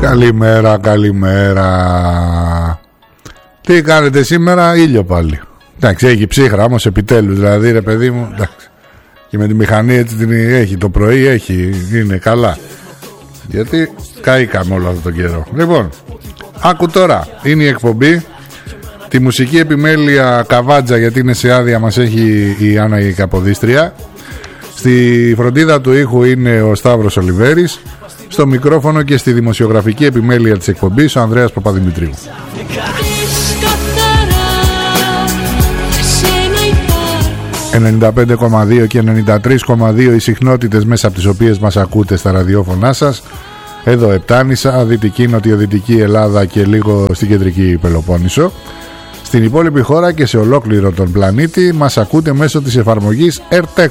Καλημέρα, καλημέρα. Τι κάνετε σήμερα? Ήλιο πάλι. Εντάξει, έχει ψύχρα όμως επιτέλους. Δηλαδή ρε παιδί μου, εντάξει. Και με τη μηχανή έτσι την έχει το πρωί, είναι καλά. Γιατί καήκαμε όλο αυτό το καιρό. Λοιπόν, άκου τώρα, είναι η εκπομπή. Τη μουσική επιμέλεια Καβάτζα, γιατί είναι σε άδεια, μας έχει η Άννα η Καποδίστρια. Στη φροντίδα του ήχου είναι ο Σταύρος Ολιβέρης. Στο μικρόφωνο και στη δημοσιογραφική επιμέλεια της εκπομπής ο Ανδρέας Παπαδημητρίου. 95,2 και 93,2 οι συχνότητες μέσα από τις οποίες μας ακούτε στα ραδιόφωνά σας. Εδώ Επτάνησα, Δυτική, Νοτιοδυτική Ελλάδα και λίγο στην Κεντρική Πελοπόννησο. Στην υπόλοιπη χώρα και σε ολόκληρο τον πλανήτη μας ακούτε μέσω της εφαρμογής AirTech.